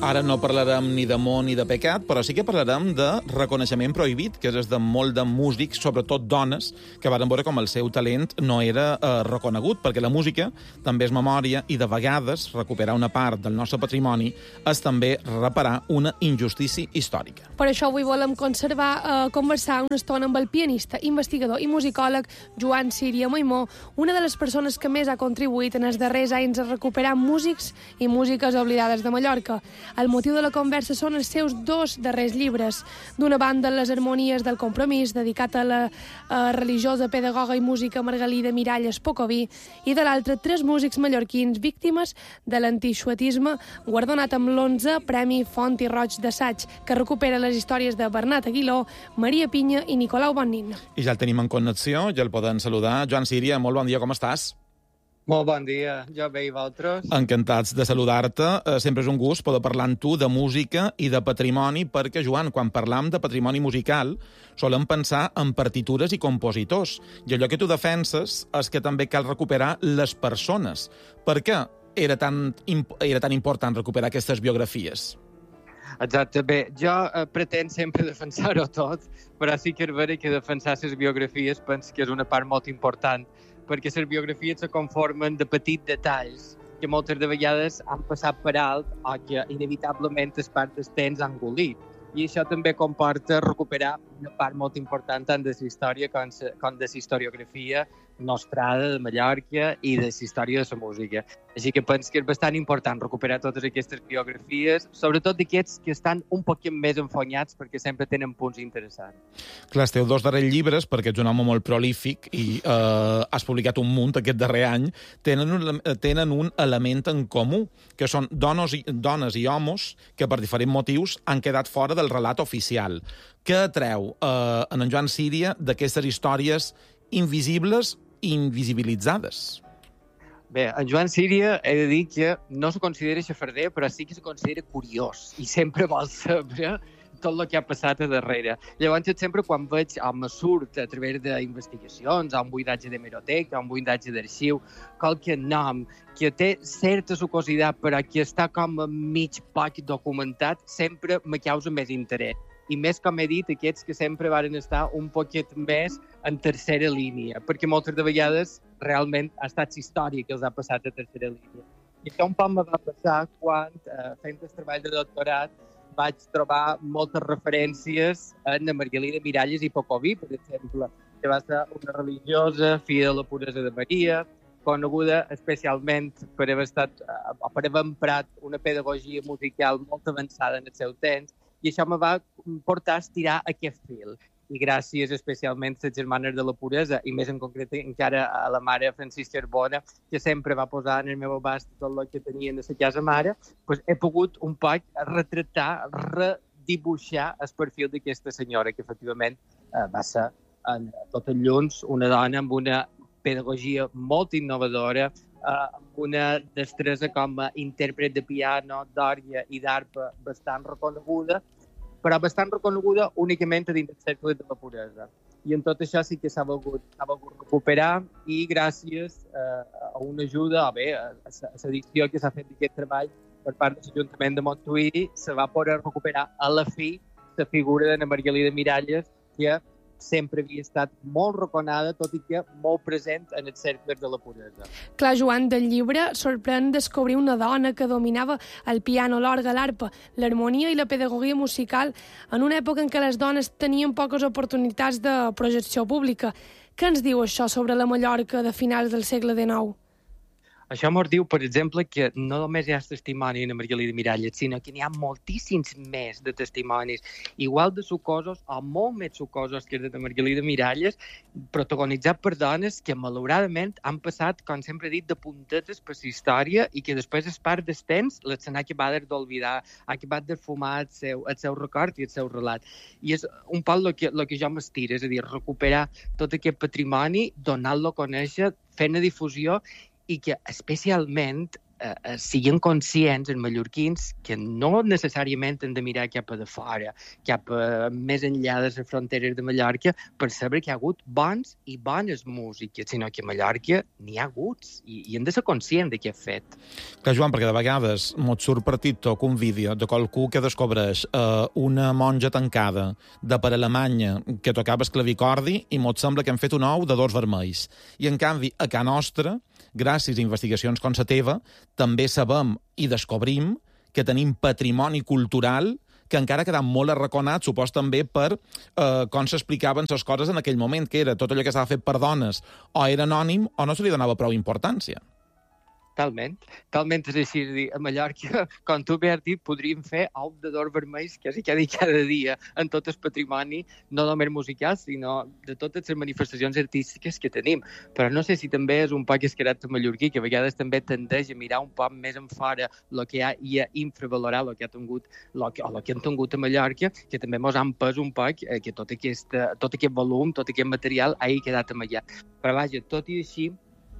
Ara no parlarem ni d'amor ni de pecat, però sí que parlarem de reconeixement prohibit, que és de molt de músics, sobretot dones, que van veure com el seu talent no era reconegut, perquè la música també és memòria i de vegades recuperar una part del nostre patrimoni és també reparar una injustícia històrica. Per això avui volem conversar una estona amb el pianista, investigador i musicòleg Joan Síria Moimó, una de les persones que més ha contribuït en els darrers anys a recuperar músics i músiques oblidades de Mallorca. El motiu de la conversa són els seus dos darrers llibres. D'una banda, Les harmonies del compromís, dedicat a la religiosa, pedagoga i música Margalida Miralles Pocoví, i de l'altra, 3 músics mallorquins víctimes de l'antixuetisme, guardonat amb l'11 Premi Font i Roig d'Assaig, que recupera les històries de Bernat Aguiló, Maria Pinya i Nicolau Bonin. I ja el tenim en connexió, ja el poden saludar. Joan Síria, molt bon dia, com estàs? Molt bon dia, jo bé i vosaltres? Encantats de saludar-te. Sempre és un gust poder parlar amb tu de música i de patrimoni, perquè, Joan, quan parlam de patrimoni musical, solem pensar en partitures i compositors. I allò que tu defenses és que també cal recuperar les persones. Per què era tan important recuperar aquestes biografies? Exacte, bé, jo pretenc sempre defensar-ho tot, però sí que és vera que defensar les biografies penso que és una part molt important, perquè les biografies se conformen de petits detalls que moltes de vegades han passat per alt o que inevitablement el pas del temps han engolit. I això també comporta recuperar una part molt important tant de la història com de la historiografia nostrada de Mallorca i de la història de la música. Així que penso que és bastant important recuperar totes aquestes biografies, sobretot d'aquests que estan un poquet més enfonyats perquè sempre tenen punts interessants. Clar, els teus 2 darrers llibres, perquè ets un home molt prolífic i has publicat un munt aquest darrer any, tenen un element en comú, que són dones i homes que per diferents motius han quedat fora del relat oficial. Què atreu en Joan Síria d'aquestes històries invisibles i invisibilitzades? Bé, en Joan Síria he de dir que no se considera xafarder, però sí que se considera curiós i sempre vol saber tot el que ha passat a darrere. Llavors, sempre quan veig o me surt a través d'investigacions, o un buidatge d'hemeroteca, o un buidatge d'arxiu, qualque nom que té certa sucositat però que està com mig poc documentat, sempre me causa més interès. I més, com he dit, aquests que sempre varen estar un poquet més en tercera línia, perquè moltes de vegades realment ha estat història que els ha passat a tercera línia. I això un poc me va passar quan, fent el treball de doctorat, vaig trobar moltes referències en Margalida Miralles i Pocoví, per exemple, que va ser una religiosa, filla de la puresa de Maria, coneguda especialment per haver emprat una pedagogia musical molt avançada en el seu temps, i això me va portar a estirar aquest fil. I gràcies especialment a les germanes de la puresa, i més en concret encara a la mare Francisca Arbona, que sempre va posar en el meu abast tot el que tenia en la casa mare, doncs he pogut un poc retratar, redibuixar el perfil d'aquesta senyora, que efectivament va ser en tot el lluns una dona amb una pedagogia molt innovadora, amb una destresa com a intèrpret de piano, d'òrgia i d'arpa bastant reconeguda, però bastant reconeguda únicament dins del cercle de la puresa. I en tot això sí que s'ha volgut recuperar, i gràcies a una ajuda, o bé, a l'edició que s'ha fet d'aquest treball per part de l'Ajuntament de Montuïri, se va poder recuperar a la fi la figura de Margalida Miralles, que sempre havia estat molt reconeguda, tot i que molt present en els cercles de la puresa. Clar, Joan, del llibre sorprèn descobrir una dona que dominava el piano, l'orgue, l'arpa, l'harmonia i la pedagogia musical en una època en què les dones tenien poques oportunitats de projecció pública. Què ens diu això sobre la Mallorca de finals del segle XIX? Això mos diu, per exemple, que no només hi ha testimoni de Margalida Miralles, sinó que n'hi ha moltíssims més de testimonis, igual de sucosos o molt més sucosos que els de Margalida Miralles, protagonitzats per dones que, malauradament, han passat, com sempre he dit, de puntetes per la història i que després, el pas del temps, les s'han acabat d'oblidar, ha acabat de fumar el seu record i el seu relat. I és un poc el que jo m'estiro, és a dir, recuperar tot aquest patrimoni, donar-lo a conèixer, fent-ne difusió, i que especialment siguin conscients, els mallorquins, que no necessàriament hem de mirar cap a de fora, cap a més enllà de les fronteres de Mallorca, per saber que hi ha hagut bons i bones músiques, sinó que a Mallorca n'hi ha hagut i hem de ser conscients de què ha fet. Clar, Joan, perquè de vegades mos surt per TikTok un vídeo de qualcú que descobreix una monja tancada de per Alemanya que tocava el clavicordi i mos sembla que hem fet un ou de dors vermells. I, en canvi, a Ca Nostra, gràcies a investigacions com la teva, també sabem i descobrim que tenim patrimoni cultural que encara ha quedat molt arraconat, supos també per com s'explicaven les coses en aquell moment, que era tot allò que s'ha fet per dones o era anònim o no se li donava prou importància. Talment és així. A Mallorca, com tu bé has dit, podríem fer ous de dors vermells quasi cada dia en tot el patrimoni, no només musical, sinó de totes les manifestacions artístiques que tenim. Però no sé si també és un poc escarat mallorquí, que a vegades també tendeix a mirar un poc més en fora el que hi ha i a infravalorar el que ha tingut, el que hem tingut a Mallorca, que també ens han pes un poc que tot aquest volum, tot aquest material hagi quedat allà. Però vaja, tot i així,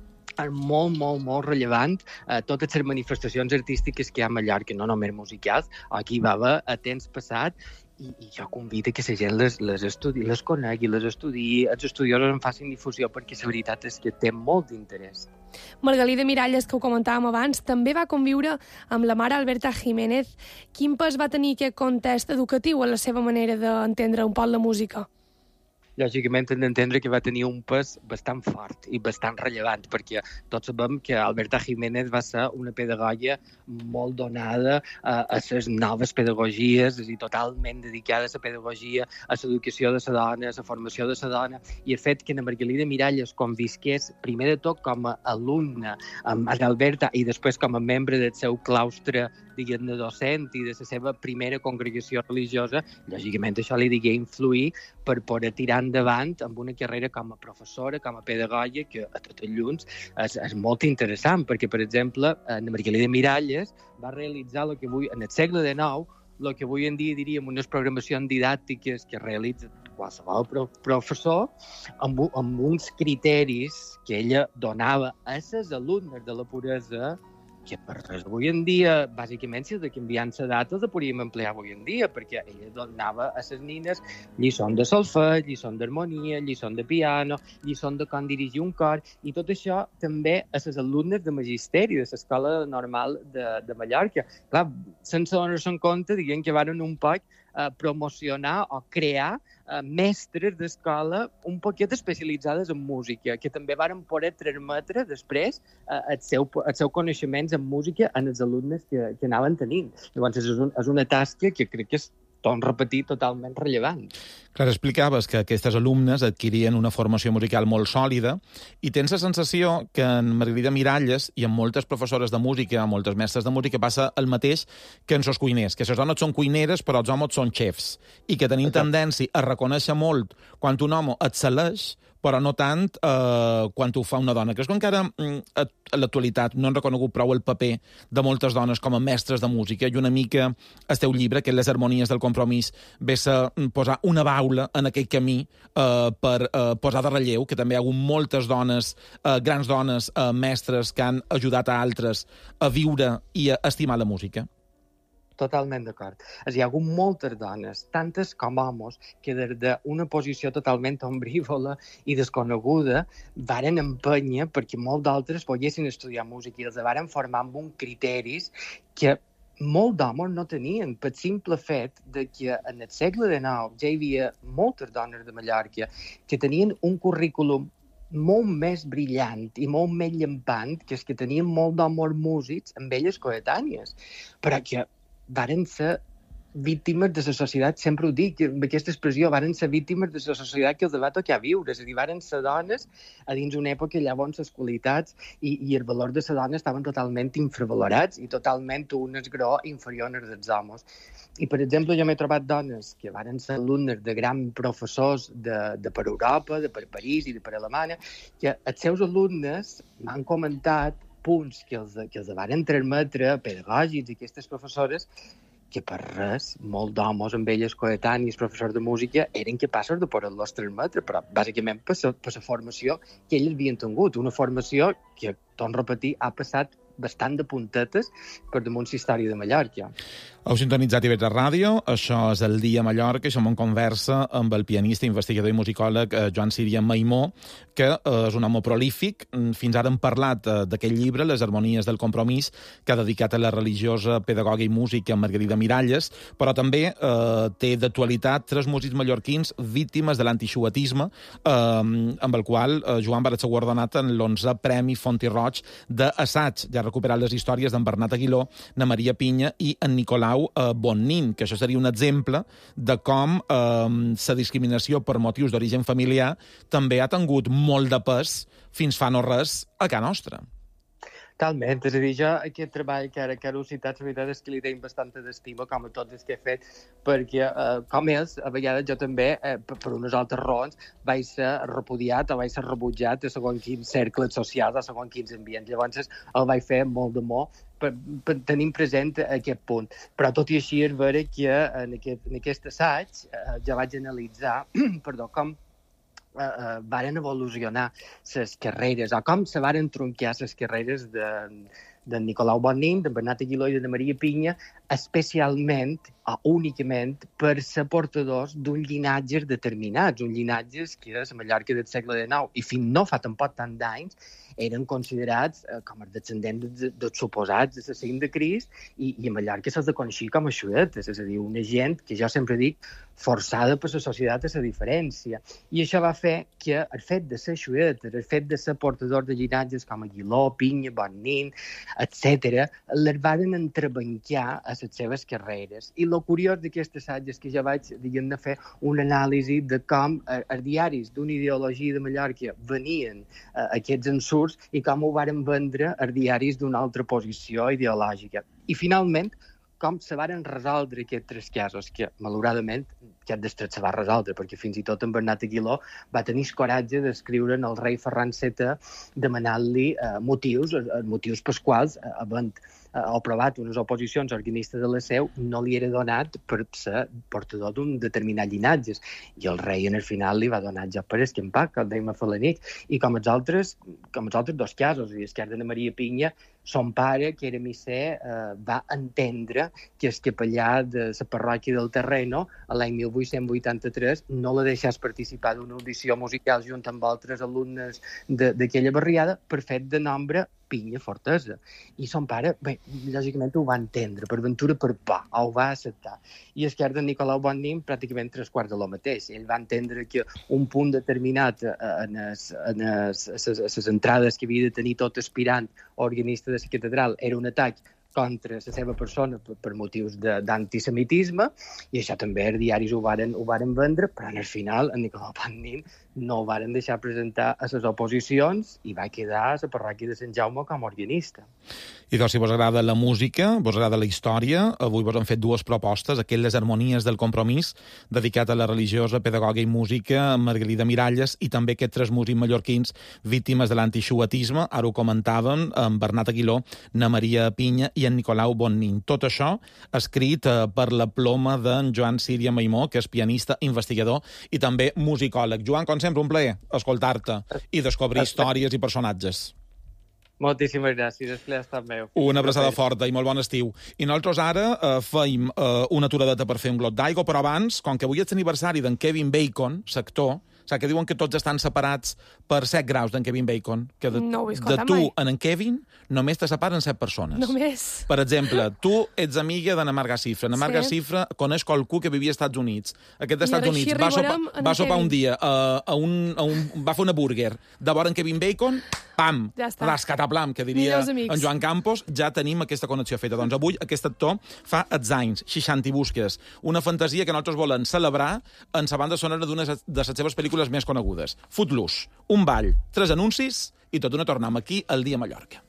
és molt, molt, molt rellevant totes les manifestacions artístiques que hi ha a Mallorca, no només musicals, aquí va haver a temps passat, i jo convido que la gent les estudi, les conegui, les estudiï, els estudiosos en facin difusió, perquè la veritat és que té molt d'interès. Margalida Miralles, que ho comentàvem abans, també va conviure amb la mare Alberta Jiménez. Quin pes va tenir aquest context educatiu a la seva manera d'entendre un poc la música? Lògicament hem d'entendre que va tenir un pes bastant fort i bastant rellevant, perquè tots sabem que Alberta Jiménez va ser una pedagoga molt donada a les noves pedagogies, és a dir, totalment dedicada a la pedagogia, a l'educació de la dona, a la formació de la dona, i el fet que la Margalida Miralles convisqués primer de tot com a alumna amb Alberta i després com a membre del seu claustre, diguem-ne, docent i de la seva primera congregació religiosa, lògicament això li digué influir per poder tirar endavant amb una carrera com a professora, com a pedagoga, que a tots els llums és molt interessant, perquè, per exemple, la Margalida Miralles va realitzar el que avui, en el segle XIX, el que avui en dia diríem unes programacions didàctiques que realitza qualsevol professor amb uns criteris que ella donava a les alumnes de la puresa, que per res avui en dia, bàsicament, si de canviant la data la podríem emplear avui en dia, perquè ella donava a les nines lliçons de solfeig, lliçons d'harmonia, lliçons de piano, lliçons de com dirigir un cor, i tot això també a les alumnes de magisteri de l'Escola Normal de Mallorca. Clar, sense donar-se en compte, diguem que van un poc promocionar o crear mestres d'escola un poquet especialitzades en música, que també varen poder transmetre després els seus coneixements en música en els alumnes que anaven tenint. Llavors, és una tasca que crec que és, torno a repetir, totalment rellevant. Clar, explicaves que aquestes alumnes adquirien una formació musical molt sòlida i tens la sensació que en Margalida Miralles i en moltes professores de música, en moltes mestres de música, passa el mateix que en sos cuiners, que les dones són cuineres però els homes són xefs i que tenim tendència a reconèixer molt quan un home excel·leix però no tant quan ho fa una dona. Creus que encara a l'actualitat no han reconegut prou el paper de moltes dones com a mestres de música i una mica el teu llibre, que és Les harmonies del compromís, ves a posar una baula en aquell camí per posar de relleu que també hi ha hagut moltes dones, grans dones, mestres que han ajudat a altres a viure i a estimar la música? Totalment d'acord. Hi ha hagut moltes dones, tantes com homes, que des d'una posició totalment ombrívola i desconeguda varen empènyer perquè molts d'altres poguessin estudiar música i els varen formar amb uns criteris que molts d'homes no tenien, pel simple fet de que en el segle XIX ja hi havia moltes dones de Mallorca que tenien un currículum molt més brillant i molt més llampant que els que tenien molt d'homes músics amb elles coetànies, però que varen ser víctimes de la societat, sempre ho dic, amb aquesta expressió, varen ser víctimes de la societat que els va tocar viure, és a dir, varen ser dones a dins una època llavors les qualitats i el valor de la dona estaven totalment infravalorats i totalment un esgró inferior als homes. I, per exemple, jo m'he trobat dones que varen ser alumnes de grans professors de per Europa, de per París i de per Alemanya, que els seus alumnes m'han comentat punts que els varen transmetre pedagògics i aquestes professores que per res, molt d'homes amb elles coetanis, professors de música, eren capaços de poder-los transmetre, però bàsicament per la formació que ells havien tingut, una formació que, torno a repetir, ha passat bastant de puntetes per damunt la història de Mallorca. Heu sintonitzat IB3 Ràdio, això és El Dia a Mallorca, i som en conversa amb el pianista, investigador i musicòleg Joan Síria Maimó, que és un home prolífic. Fins ara hem parlat d'aquest llibre, Les harmonies del compromís, que ha dedicat a la religiosa, pedagoga i música Margarida Miralles, però també té d'actualitat 3 músics mallorquins víctimes de l'antixuatisme, amb el qual Joan va ser guardonat en l'11è Premi Fonti Roig d'assaig. Ja ha recuperat les històries d'en Bernat Aguiló, na Maria Pinya i en Nicolau Bonnin, que això seria un exemple de com la discriminació per motius d'origen familiar també ha tingut molt de pes fins fa no res a casa nostra. Talment, és a dir, jo aquest treball que ara heu citat, la veritat és que li tinc bastanta d'estima, com a tots els que he fet, perquè, com ells, a vegades jo també, per unes altres raons, vaig ser repudiat o vaig ser rebutjat a segons quins cercles socials, a segons quins ambients. Llavors, el vaig fer molt d'amor per tenir present aquest punt. Però tot i així és vera que en aquest assaig ja vaig analitzar com varen evolucionar les carreres, o com se varen troncar les carreres de Nicolau Bonnin, de Bernat Aguiló i de Maria Pinya, especialment o únicament per ser portadors d'un llinatges determinats, un llinatges que a Mallorca del segle XIX i fins no fa tampoc tant d'anys eren considerats com els descendents dels suposats assassins de Crist i a Mallorca se'ls de coneixia com a xuetes, és a dir, una gent que jo sempre dic forçada per la societat a la diferència. I això va fer que el fet de ser xuetes, el fet de ser portadors de llinatges com Aguiló, Pinya, Bonnin, etc., les van entrebancar a les seves carreres. I el curiós d'aquest assaig és que jo vaig, diguem-ne, fer una anàlisi de com els diaris d'una ideologia de Mallorca venien aquests ensurts i com ho varen vendre els diaris d'una altra posició ideològica. I, finalment, com se varen resoldre aquests 3 casos, que, malauradament, aquest dels 3 se va resoldre, perquè fins i tot en Bernat Aguiló va tenir el coratge d'escriure al rei Ferran VII demanant-li motius, els motius pels quals, havent aprovat unes oposicions organistes de la Seu, no li era donat per ser portador d'un determinat llinatges. I el rei, en el final, li va donar ja per escampar, que el deim a fer la nit. I com els altres 2 casos, i el cas de Maria Pinya, son pare, que era misser, va entendre que el capellà de la parròquia del Terreno, l'any 1883, no la deixés participar d'una audició musical junt amb altres alumnes d'aquella barriada per fet de nombre Pinya Fortesa. I son pare, bé, lògicament ho va entendre, per ventura per por, ho va acceptar. I el cas de Nicolau Bonnin, pràcticament 3/4 de lo mateix. Ell va entendre que un punt determinat en les entrades que havia de tenir tot aspirant organista de la catedral era un atac contra la seva persona per motius d'antisemitisme, i això també els diaris ho varen vendre, però al final en Nicolau Bonnin no ho varen deixar presentar a les oposicions i va quedar a la parròquia de Sant Jaume com a organista. I doncs, si vos agrada la música, vos agrada la història, avui vos han fet 2 propostes, aquelles harmonies del compromís, dedicat a la religiosa, pedagoga i música Margarida Miralles, i també aquests 3 músics mallorquins víctimes de l'antixuatisme, ara ho comentàvem, en Bernat Aguiló, na Maria Pinya i en Nicolau Bonnin. Tot això escrit per la ploma d'en Joan Síria Maimó, que és pianista, investigador i també musicòleg. Joan, com sempre, un plaer escoltar-te i descobrir històries i personatges. Moltíssimes gràcies, és plaer estar amb meu. Una abraçada forta i molt bon estiu. I nosaltres ara feim una aturadeta per fer un glot d'aigua, però abans, com que avui és l'aniversari d'en Kevin Bacon, l'actor, saps que diuen que tots estan separats per 7 graus d'en Kevin Bacon, que de tu en Kevin només te separen 7 persones. Només. Per exemple, tu ets amiga d'Anna Marga Cifra. Anna Marga Cifra coneix qualcú que vivia als Estats Units. Aquest dels Estats Units va sopar un dia, va fer una burger. De vora en Kevin Bacon, pam, rascataplam, que diria en Joan Campos, ja tenim aquesta connexió feta. Doncs avui aquest actor fa els anys, 60 i busques. Una fantasia que nosaltres volem celebrar en la banda sonora d'una de les seves pel·lícules més conegudes. Footloose, un ball, 3 anuncis i tot una tornem aquí al Dia a Mallorca.